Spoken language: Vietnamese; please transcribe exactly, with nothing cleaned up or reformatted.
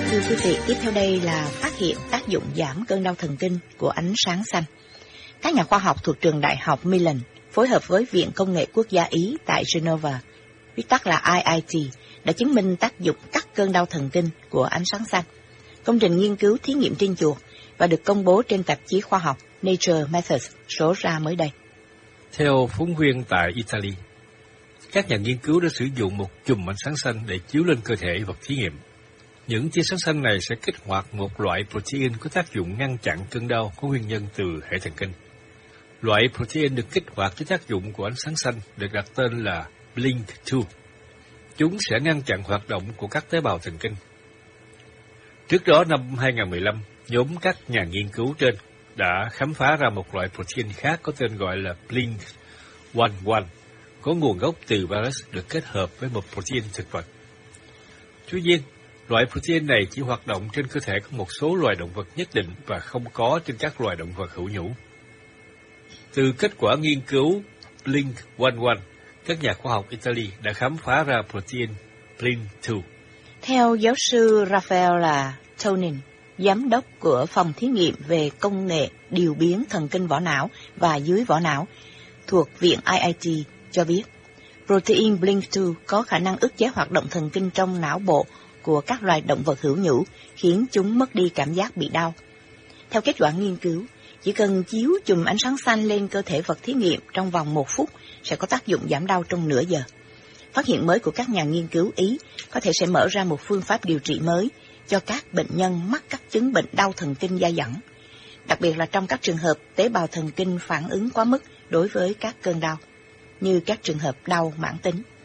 Thưa quý vị, tiếp theo đây là phát hiện tác dụng giảm cơn đau thần kinh của ánh sáng xanh. Các nhà khoa học thuộc trường Đại học Milan phối hợp với Viện Công nghệ Quốc gia Ý tại Geneva, viết tắt là I I T, đã chứng minh tác dụng cắt cơn đau thần kinh của ánh sáng xanh. Công trình nghiên cứu thí nghiệm trên chuột và được công bố trên tạp chí khoa học Nature Methods số ra mới đây. Theo phóng viên tại Italy, các nhà nghiên cứu đã sử dụng một chùm ánh sáng xanh để chiếu lên cơ thể vật thí nghiệm. Những tia sáng xanh này sẽ kích hoạt một loại protein có tác dụng ngăn chặn cơn đau có nguyên nhân từ hệ thần kinh. Loại protein được kích hoạt với tác dụng của ánh sáng xanh được đặt tên là blink hai. Chúng sẽ ngăn chặn hoạt động của các tế bào thần kinh. Trước đó năm hai không một lăm, nhóm các nhà nghiên cứu trên đã khám phá ra một loại protein khác có tên gọi là blink một một, có nguồn gốc từ virus được kết hợp với một protein thực vật. Tuy nhiên, loại protein này chỉ hoạt động trên cơ thể của một số loài động vật nhất định và không có trên các loài động vật hữu nhũ. Từ kết quả nghiên cứu blink một một, các nhà khoa học Italy đã khám phá ra protein blink hai. Theo giáo sư Raffaella Tonin, giám đốc của phòng thí nghiệm về công nghệ điều biến thần kinh vỏ não và dưới vỏ não thuộc Viện I I T cho biết, protein blink hai có khả năng ức chế hoạt động thần kinh trong não bộ của các loài động vật hữu nhũ, khiến chúng mất đi cảm giác bị đau. Theo kết quả nghiên cứu, chỉ cần chiếu chùm ánh sáng xanh lên cơ thể vật thí nghiệm trong vòng một phút sẽ có tác dụng giảm đau trong nửa giờ. Phát hiện mới của các nhà nghiên cứu Ý có thể sẽ mở ra một phương pháp điều trị mới cho các bệnh nhân mắc các chứng bệnh đau thần kinh dai dẳng, đặc biệt là trong các trường hợp tế bào thần kinh phản ứng quá mức đối với các cơn đau, như các trường hợp đau mãn tính.